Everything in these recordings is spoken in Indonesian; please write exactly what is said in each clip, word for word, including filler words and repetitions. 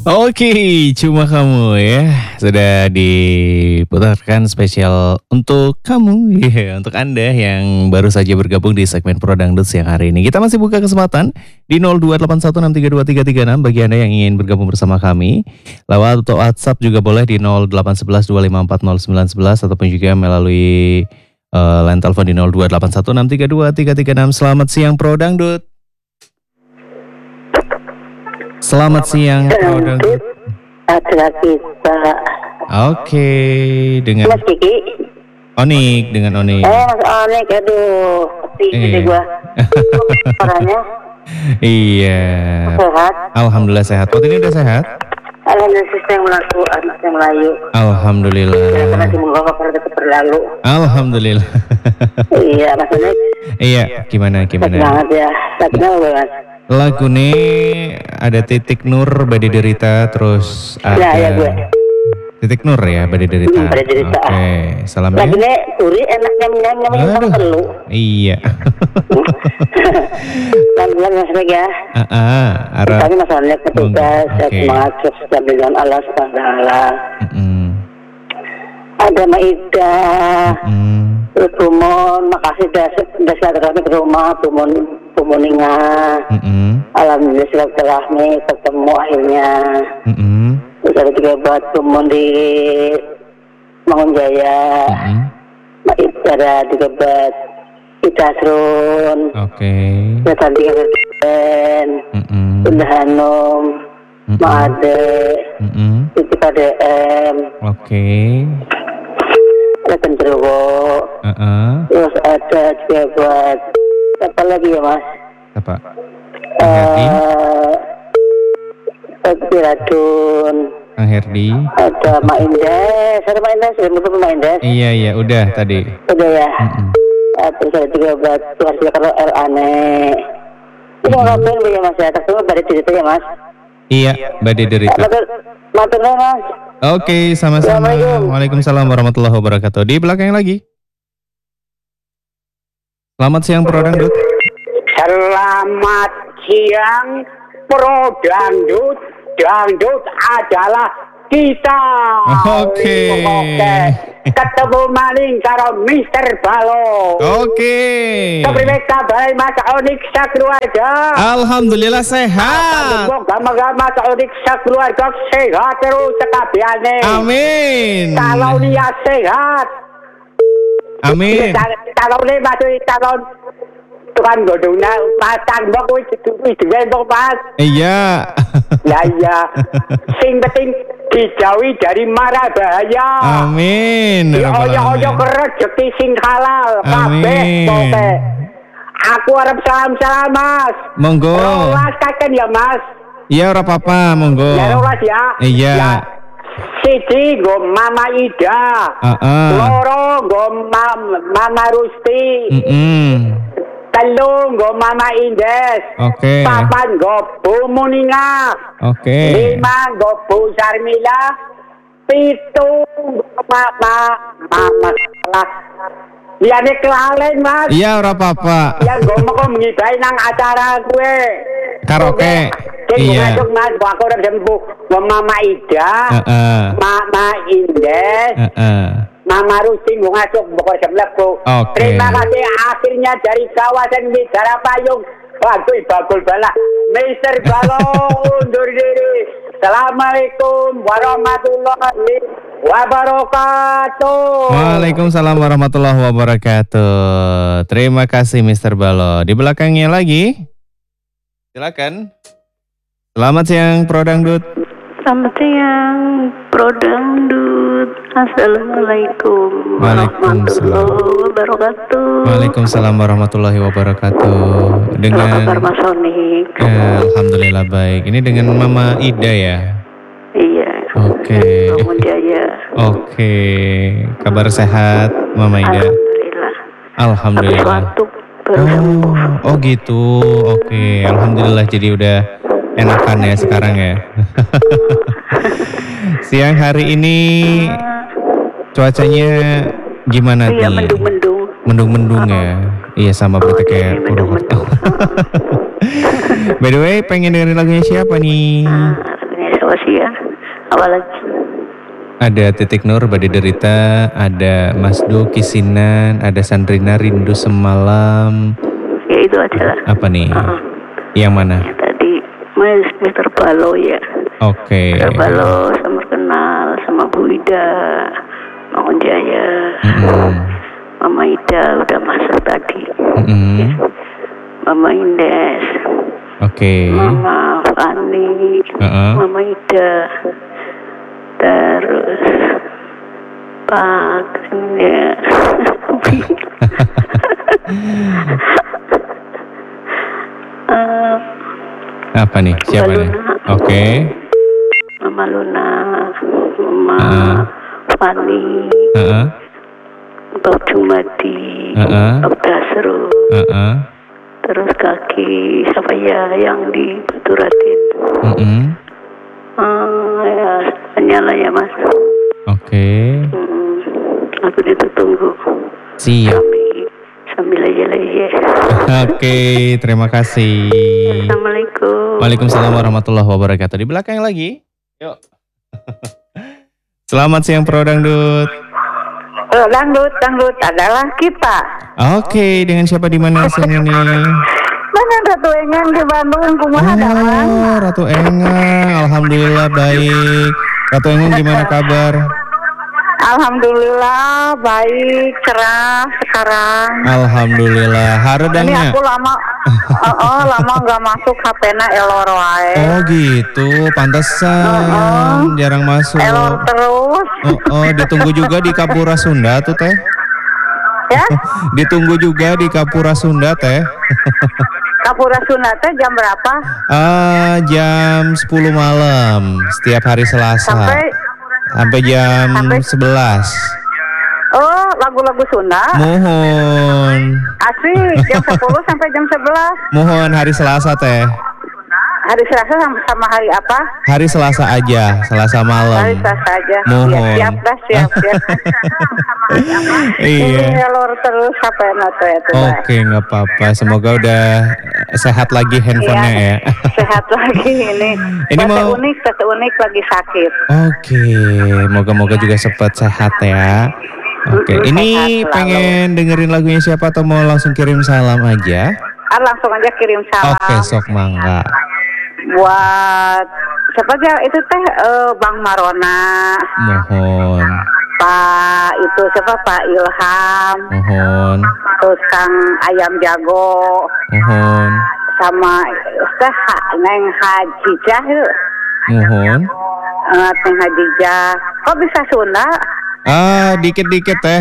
Oke, cuma kamu ya sudah diputarkan spesial untuk kamu ya, untuk Anda yang baru saja bergabung di segmen Pro Dangdut siang hari ini. Kita masih buka kesempatan di nol dua delapan satu enam tiga dua tiga tiga enam bagi Anda yang ingin bergabung bersama kami. Lewat atau WhatsApp juga boleh di nol delapan satu satu dua lima empat nol sembilan satu satu ataupun juga melalui uh, line telepon di nol dua delapan satu enam tiga dua tiga tiga enam. Selamat siang Pro Dangdut. Selamat siang, Pro Dangdut. Adalah kita. Oke, dengan Mas Kiki. Onik, dengan Onik. Eh, Mas Onik, aduh, tinggi Iya. gua. Suaranya Iya. sehat. Alhamdulillah sehat. Waktu ini udah sehat? Alhamdulillah sistem melaku anak yang Melayu. Karena Alhamdulillah. di Monggo pada tetap berlalu. Alhamdulillah. Iya, Mas Onik. Iya, gimana Sakit gimana? banget ya. Sakit banget, Mas. Lagu ini ada Titik Nur Badi Derita, terus ada Ya, ya gue. Titik Nur ya Badi Derita. Hmm, Badi Derita. Oke, salamnya. Lagi nih, Turi enak nyam-nyam nyam sama Aduh. perlu. Iya. Pelan-pelan Mas Onik ya. Ah, ah, Arab. Kami Mas Onik petugas, Oke. semangat, sukses dengan Allah subhanahu wa taala. Mm-mm. Ada Maida. Mm. Terus Bumon, makasih sudah sudah silaturahmi ke rumah Bumon Bumoninga. Mm-mm. Alhamdulillah silaturahmi ketemu akhirnya. Mm-mm. Terus ada juga buat Bumon di Mangunjaya. Mm-mm. Maida ada juga buat Idasrun. Oke. Terus ada juga Ben, Mm-mm. Bunda Hanum, Mm-mm. Made, Mm-mm. Titi K D M, Oke. ada Cenderuwo. Heeh. Terus ada juga buat apa lagi ya Mas? Apa? Kang Herdi. Eh, Piradun, Kang Herdi. ada Mak Indes, ada Mak Indes, sudah menutup Mak Indes, Iya iya udah tadi. udah ya. Mm-mm. Eh, terus ada juga buat keluarga kalau El Ane. Ini mau ngapain ya Mas ya? Terus pada cerita ya Mas. Iya, Badi Eh, Derita. Matur, matur nuwun, Mas. Oke, sama-sama. Assalamualaikum. Waalaikumsalam warahmatullahi wabarakatuh. Di belakang lagi. Selamat siang Pro Dangdut. Selamat siang, Pro Dangdut. Dangdut adalah kita. Oke. Oke. Ketemu maling karo Mister Balo. Oke. Kepriwe kabar Mas Onik sakeluarga? Alhamdulillah sehat. Semoga Mas Onik sakeluarga sehat terus sekabehane. Amin. Kalau dia sehat. Amin. Kalau dia masuk calon Tuhan godongnya pasang mbok kuwi kuwi dhewe mbok Mas. Iya. Ya iya. Sing penting dijauhi dari mara bahaya. Amin. Ya oyo-oyo rezeki sing halal kabeh Amin. pokoke. Aku arep salam-salam Mas. Monggo. Rolas kaken ya Mas. Iya ora apa-apa, monggo. Ya rolas ya. Iya. Ya. Siji nggo Mama Ida. Heeh. Loro nggo Mam- Mama Rusti. Mm-mm. Telu nggo Mama Indes. Oke. Papan nggo Bu Muninga. Oke. Lima nggo Bu Sarmila. Pitu nggo Mama Mama salah. Liyane kelalen Mas. Iya ora apa-apa. Ya nggo meko ngibahi nang acara gue. Karaoke. Iya. Iya. Masuk Mas, aku udah sembuh. Mama Ida. Heeh. Mama Indes. Heeh. Mama Rusi mau ngasuk pokoknya sebelah Bu. Oke. Terima kasih akhirnya dari kawasan Widara Payung. Waduh bagul bala. Mister Balo undur diri. Assalamualaikum warahmatullahi wabarakatuh. Waalaikumsalam warahmatullahi wabarakatuh. Terima kasih Mister Balo. Di belakangnya lagi. Silakan. Selamat siang Pro Dangdut. Selamat siang, Pro Dangdut. Assalamualaikum Waalaikumsalam. warahmatullahi wabarakatuh. Waalaikumsalam warahmatullahi wabarakatuh. Apa Dengan kabar Mas Onik? eh, Alhamdulillah baik. Ini dengan Mama Ida ya. Iya. Oke. Bangun Jaya. Oke. Kabar sehat Mama Ida. Alhamdulillah. Habis Alhamdulillah. batuk baru sembuh. Oh, oh gitu. Oke, alhamdulillah jadi udah enakan ya sekarang ya. Siang hari ini cuacanya gimana Iya, nih? mendung-mendung. Mendung-mendung ya. Iya sama berarti Oh, kayak iya, Purwokerto. mendung-mendung. By the way, pengen dengerin lagunya siapa nih? Nah, lagunya situasi ya. Apalagi Ada Titik Nur, Badai Derita, ada Mas Do, Kisinan, ada Sandrina, Rindu Semalam. ya itu aja lah. Apa nih? Uh-uh. Yang mana? Ya, tadi Mas Mister Balo ya. Oke. Mister Balo sama kenal sama Bu Ida, Mangun Jaya, Mm-mm. Mama Ida udah masuk tadi. Mm-mm. Mama Indes, Oke. Mama Fani, Uh-uh. Mama Ida, terus Pak ya. Eh, Apa nih? Siapa nih? Luna. Oke. Mama Luna, Mama Uh-uh. Fani, Heeh. Bab Jumadi, Uh-uh. Bab Dasro, Heeh. terus kaki siapa ya yang di Turatin. Mm-mm. Ah, ya, nyala ya mas. Oke. Hmm, aku itu tunggu. Siap. Sambil sambil leye-leye. Oke, terima kasih. Assalamualaikum. Waalaikumsalam warahmatullahi wabarakatuh. Di belakang lagi. Yuk. Selamat siang Pro Dangdut. Oh, dangdut, dangdut adalah kita. Oke, dengan siapa di mana siang ini? Mana Ratu Engang di Bandung, kumaha daman? Oh, Ratu Engang. Alhamdulillah baik. Ratu Engang gimana kabar? Alhamdulillah baik, cerah sekarang. Alhamdulillah. Ini Haredangnya. aku lama, oh, oh lama nggak masuk H P-na elor wae. Oh gitu, pantesan jarang masuk. Elor terus, Oh, oh, ditunggu juga di Kapura Sunda tuh teh. ya? Ditunggu juga di Kapura Sunda teh. Kapura Sunata jam berapa? Ah, jam sepuluh malam setiap hari Selasa. Sampai, Sampai jam Sampai- sebelas. oh lagu-lagu Sunda. Mohon. Asik, jam sepuluh sampai jam sebelas. Mohon hari Selasa teh. Hari Selasa sama, sama hari apa? Hari Selasa aja, Selasa malam. Hari Selasa aja. Mohon. Ya, siap dah, siap, siap. Iya. Ini elor terus H P-na tuh itu. Oke, nggak apa-apa. Semoga udah sehat lagi handphonenya ya. Sehat lagi ini. Ini Tete mau- unik, tete unik lagi sakit. Oke, moga-moga juga sempat sehat ya. Oke, Mm-mm, ini sehat selalu. pengen dengerin lagunya siapa atau mau langsung kirim salam aja? Ah, langsung aja kirim salam. Oke, sok mangga. Buat siapa aja itu teh eh, Bang Marona, Mohon, Pak itu siapa Pak Ilham, mohon, terus Kang Ayam Jago, mohon, sama teh Ha- Neng Hajijah yuk. mohon. Eh, Neng Hajijah. Kok bisa Sunda? Ah, dikit-dikit teh.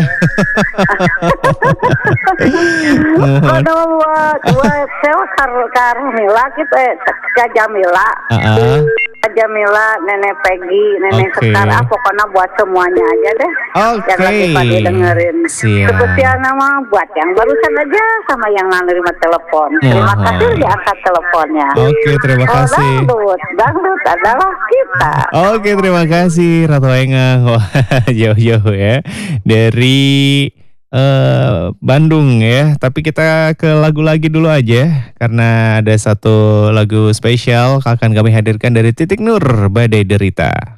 Mohon. Kalau buat buat sewa kar Karmila gitu eh Kak Jamila, Ah, ah. Kak Jamila, Nenek Peggy, Nenek Oke. Sekar, ah pokoknya buat semuanya aja deh. Oke. Yang lagi pada dengerin. Siap. Spesial nama buat yang barusan aja sama yang nerima telepon. Terima Mohon. kasih diangkat teleponnya. Oke, terima Oh, kasih. dangdut, dangdut adalah kita. Oke, terima kasih Ratu Engang. Wah, jauh-jauh ya dari eh, Bandung ya. Tapi kita ke lagu lagi dulu aja karena ada satu lagu spesial akan kami hadirkan dari Titik Nur, Badai Derita.